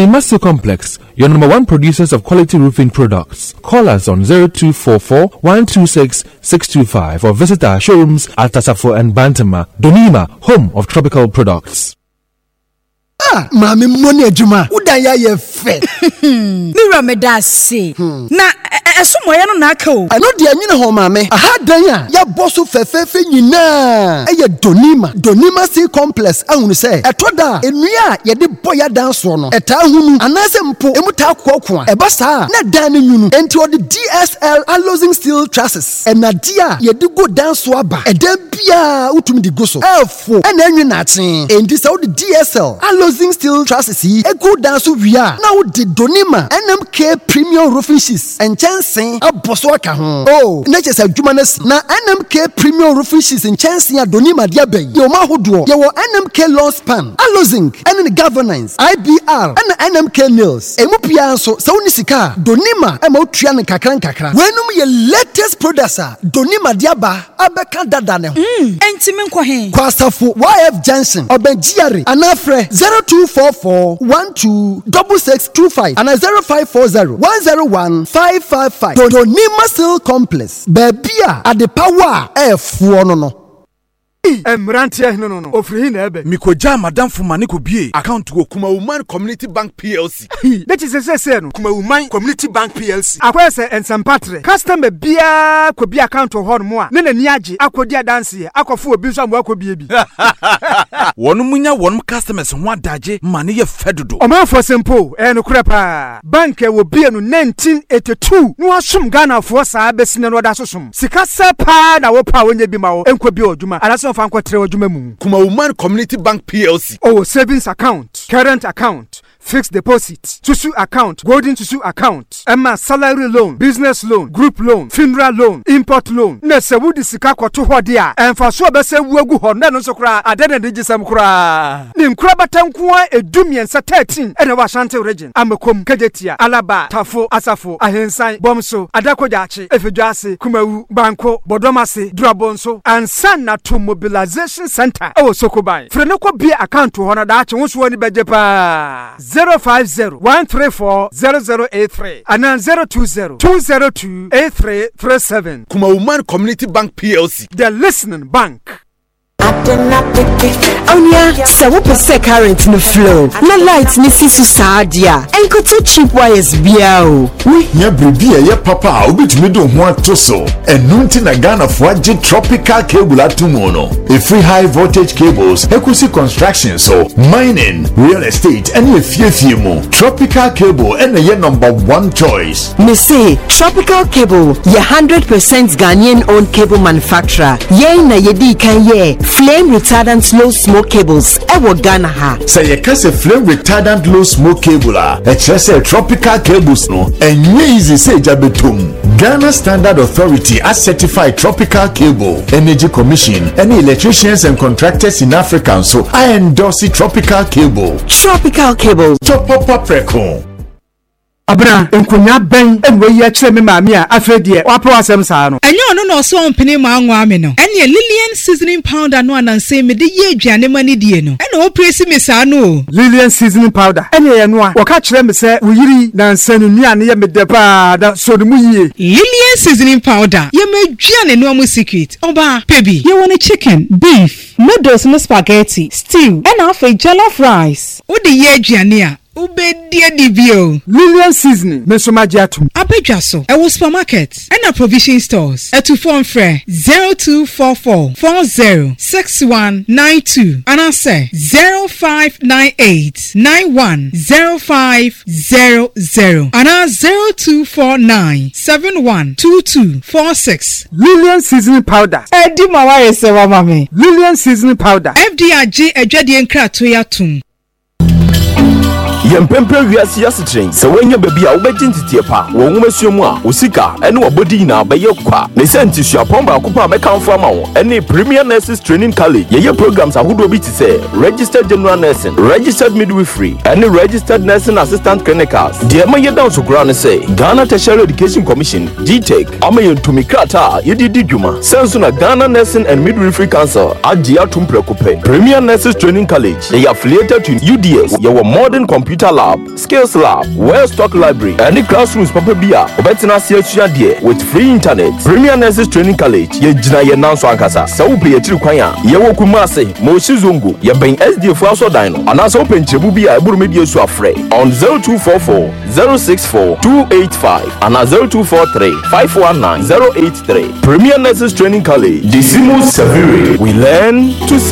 Donima Steel Complex, your number one producers of quality roofing products. Call us on 0244 126 625 or visit our showrooms at Tasafo and Bantama. Donima, home of tropical products. Mami money adwuma udaya ye fe Mira medasi na esomoye no na aka o ano de anyine ho mami aha dan a ya boso fefefe nyina eye Donima Steel Complex ahunu se etoda enua ye de boya dan so no eta hunu anase mpo emuta kokko a eba saa na dan ne nyunu enti odi DSL Alloying Steel Trusses enadia ye de go dan so aba eda bia utumi di go so efo ena anwina aten enti se odi DSL Alloying Steel Trusses e go dan so wia na odi Donima NMK Premium Roofing Sheets and Chansen aboso aka ho oh na chese adwuma na NMK Premium Roofing Sheets and Chansen Donima dia bay ye ma hodo ye wo NMK Long Span Alloying and the Governance IBR and NMK Nails emupia so se woni sika Donima e ma otua ne kakran wenum ye latest producer Donima dia ba abeka dada ne ho enti me nkɔ he Kwasafo YF Johnson obenjiare anafre 0244 126625 and 0540 101 555 Donima Steel Complex Babia at the power F1 no Emrantia no ofri na ebe mikoja madam fuma ne ko bie account go Kuma Woman Community Bank PLC that is say no Kuma Woman Community Bank PLC akwese ensempatre customer bia ko bi account ho no mo a ne nani age akodi adanse akofo obi nso amwa akobie bi wonu munya wonu customers ho adaje ma ne ye fedodo omanfo sempo no krepa bank e wo bie no 1982 no asom Ghana fo saa besine no da sosom sika sepa na wo pa wonye bi ma wo enko bi odwuma anaso fa nko tere odwuma mu Kuma Woman Community Bank PLC oh savings account current account fixed deposit, Tusu account, golden Tusu account, Emma salary loan, business loan, group loan, funeral loan, import loan. Nese wudi sika kwa tu hodia. Enfa so bese wuegu honda no so kra adene de gisam kra. Nim kra batankuwa edumien sa 13 ene wa Ashanti region. Amekom Kejetia, Alaba, Tafo, Asafo, Ahensan, Bomso, Adakojachi, Efejuase, Kumawu, Banko, Bodomase, Drabonso, and Sana to Mobilization Center. Oh Sokobai. Frenoko be account to honor that wonso woni bejepa. 050-134-0083 and 020-202-8337. Kuma Woman Community Bank PLC. The listening bank. Onya, so what percent current in the flow? Na light ni sisu saadia. Enko two cheap wires biao. Nya bribia ye papa obetumi do ho atoso. Enunti na Ghana for tropical cable atumono. A free high voltage cables, ekusi construction so mining, real estate and ye fie mo. Tropical cable and ye number one choice. Me say tropical cable, ye 100% Ghanaian owned cable manufacturer. Ye na ye di kan ye. Flame retardant low smoke cables ewo Ghana ha. Say ye kase flame retardant low smoke cable a chese tropical cables no enye easy say jabetum. Ghana Standard Authority has certified tropical cable. Energy Commission any electricians and contractors in Africa so I endorse tropical cable. Tropical cable. Top up preko. Abra enkonya ben enwe ye kire me maami a afedie wapo asem saa no enye ono no so mpene ma anwa ame no ene Lillian seasoning powder no ananse me de ye aduane mani die no ene o presi me saa no Lillian seasoning powder ene ye no a woka kire me se uyiri na nsanu nuane ye me de pa da so de mu yie Lillian seasoning powder ye me aduane no amu secret oba pebi ye want chicken beef noodles no spaghetti stew and afa jollof rice o de ye aduane a Ubedia dibio Lillian seasoning mesomagiatum abedwa so e wo supermarket and provision stores at 0244 406192 and I say 0598 910500 and 0249 712246 Lillian seasoning powder edi maware se wa mami Lillian seasoning powder FDRG adwade nkrato yatum Yempempe wiase yasetren se wanya baby a wobegintitiye pa wo nwomasuomu a osika ene wobodi na baye kwa ne sentisua pomba akopa bekamfo ama wo ene Premier Nurses Training College ye programs ahodo bi ti se registered general nursing registered midwifery ene registered nursing assistant clinicals de maye down so kura ne se Ghana Tertiary Education Commission GTEC amaye ntumi krata ye didi dwuma senso na Ghana Nursing and Midwifery Council agia tumprekope Premier Nurses Training College they are affiliated to UDS your modern computer computer lab, skills lab, well-stocked library, and classrooms papa bia. Obetina siya die with free internet. Premier Nurses Training College. Ye jina ye nanso ankasa. Sa upe ye chiru kwanya. Ye wo Kumase, Moshi Zungu. Ye ben SDF aso dino. Anasa open chebu bia eburu media so afre. On 0244 064 285 and 0243 519 083. Premier Nurses Training College. Disimu Saviri. We learn to